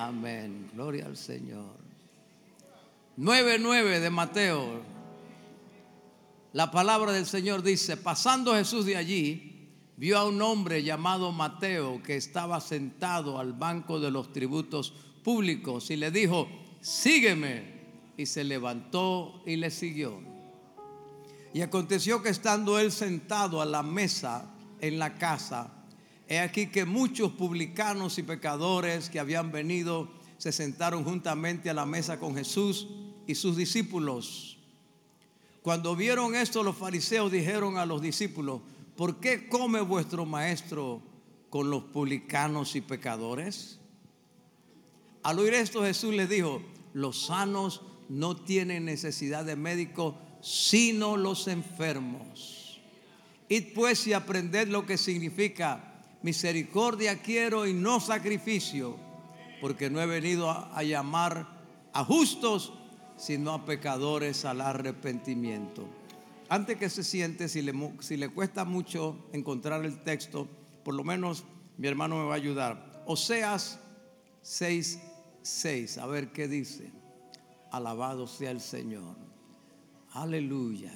Amén. Gloria al Señor. 9:9 de Mateo. La palabra del Señor dice: pasando Jesús de allí, vio a un hombre llamado Mateo que estaba sentado al banco de los tributos públicos y le dijo: sígueme. Y se levantó y le siguió. Y aconteció que estando él sentado a la mesa en la casa, he aquí que muchos publicanos y pecadores que habían venido se sentaron juntamente a la mesa con Jesús y sus discípulos. Cuando vieron esto, los fariseos dijeron a los discípulos: ¿por qué come vuestro maestro con los publicanos y pecadores? Al oír esto, Jesús les dijo: los sanos no tienen necesidad de médico, sino los enfermos. Id pues y aprended lo que significa: misericordia quiero y no sacrificio, porque no he venido a llamar a justos, sino a pecadores al arrepentimiento. Antes que se siente, si le cuesta mucho encontrar el texto, por lo menos mi hermano me va a ayudar. Oseas 6:6, a ver qué dice. Alabado sea el Señor. Aleluya.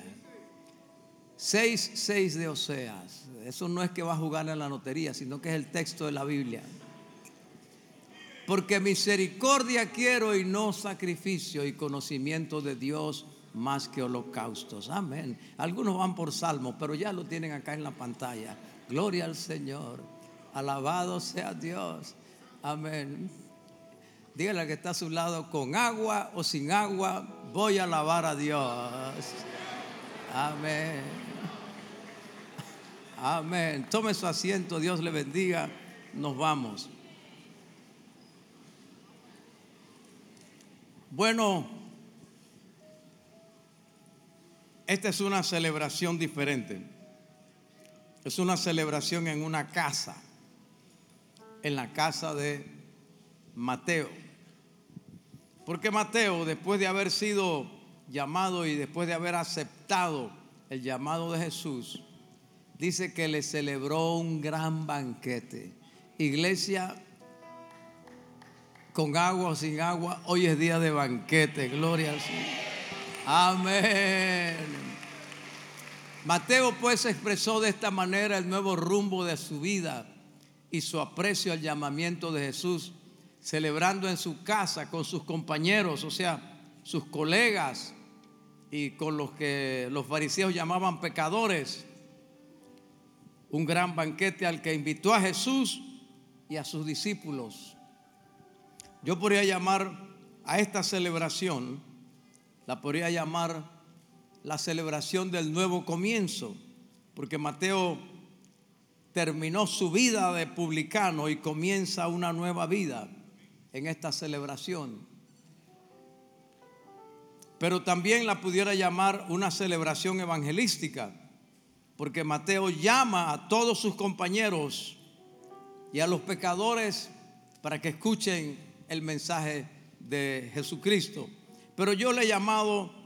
6:6 de Oseas. Eso no es que va a jugar en la lotería, sino que es el texto de la Biblia. Porque misericordia quiero y no sacrificio, y conocimiento de Dios más que holocaustos. Amén. Algunos van por salmos, pero ya lo tienen acá en la pantalla. Gloria al Señor. Alabado sea Dios. Amén. Dígale al que está a su lado: con agua o sin agua, voy a alabar a Dios. Amén. Amén. Tome su asiento, Dios le bendiga. Nos vamos. Bueno, esta es una celebración diferente. Es una celebración en una casa, en la casa de Mateo. Porque Mateo, después de haber sido llamado y después de haber aceptado el llamado de Jesús, dice que le celebró un gran banquete. Iglesia, con agua o sin agua, hoy es día de banquete. Gloria al Señor. Amén. Mateo pues expresó de esta manera el nuevo rumbo de su vida y su aprecio al llamamiento de Jesús, celebrando en su casa con sus compañeros, o sea, sus colegas, y con los que los fariseos llamaban pecadores, un gran banquete al que invitó a Jesús y a sus discípulos. Yo podría llamar a esta celebración, la podría llamar la celebración del nuevo comienzo, porque Mateo terminó su vida de publicano y comienza una nueva vida en esta celebración. Pero también la pudiera llamar una celebración evangelística, porque Mateo llama a todos sus compañeros y a los pecadores para que escuchen el mensaje de Jesucristo. Pero yo le he llamado